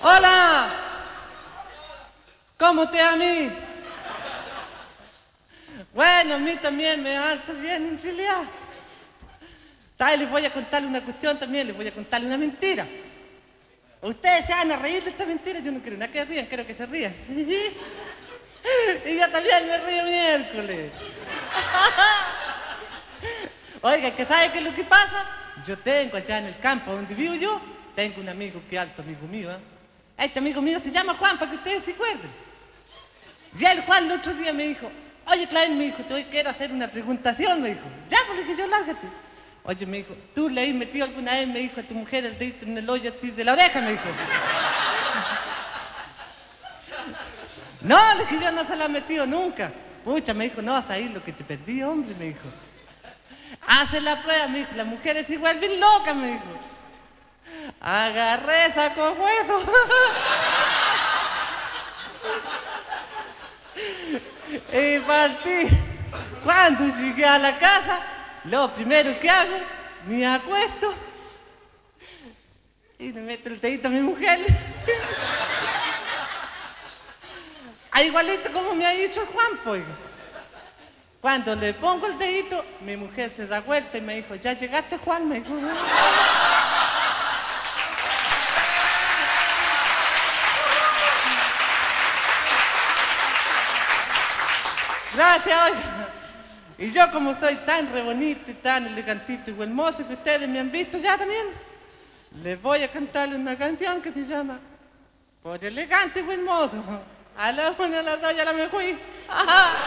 Hola, ¿cómo te va a mí? Bueno, a mí también me va harto bien en realidad. ¿Sabes? Les voy a contarle una cuestión también, les voy a contarle una mentira. Ustedes se van a reír de esta mentira, yo no quiero nada que rían, quiero que se rían. Y yo también me río miércoles. Oiga, ¿que sabe qué es lo que pasa? Yo tengo allá en el campo donde vivo yo, tengo un amigo que es alto amigo mío, ¿eh? Este amigo mío se llama Juan, para que ustedes se acuerden. Ya el Juan el otro día me dijo, oye, Clavín, me dijo, te quiero hacer una preguntación, me dijo. Ya, pues le dije yo, lárgate. Oye, me dijo, ¿tú le has metido alguna vez, me dijo, a tu mujer el dedito en el hoyo así de la oreja, me dijo? No, le dije yo, no se la ha metido nunca. Pucha, me dijo, no, vas a ir lo que te perdí, hombre, me dijo. Hace la prueba, me dijo, la mujer es igual bien loca, me dijo. Agarré, sacó hueso. Y partí. Cuando llegué a la casa, lo primero que hago, me acuesto y le meto el dedito a mi mujer. Igualito como me ha dicho el Juan, pues. Cuando le pongo el dedito, mi mujer se da vuelta y me dijo, ¿ya llegaste, Juan? Me dijo. Gracias, oiga. Y yo como soy tan re bonito y tan elegantito y buen mozo que ustedes me han visto ya también, les voy a cantarle una canción que se llama Por elegante y buen mozo. A la una, a las dos ya la me fui. Ajá.